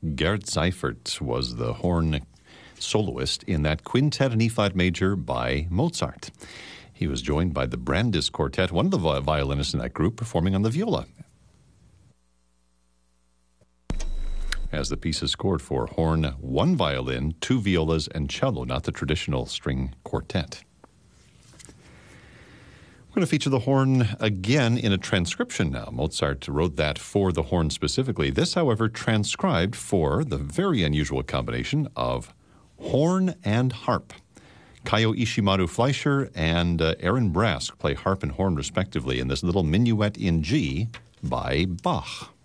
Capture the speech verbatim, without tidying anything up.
Gerd Seifert was the horn soloist in that Quintet in E-flat major by Mozart. He was joined by the Brandis Quartet, one of the violinists in that group, performing on the viola. As the piece is scored for horn, one violin, two violas, and cello, not the traditional string quartet. We're going to feature the horn again in a transcription now. Mozart wrote that for the horn specifically. This, however, transcribed for the very unusual combination of horn and harp. Kayo Ishimaru Fleischer and uh, Aaron Brask play harp and horn respectively in this little minuet in G by Bach.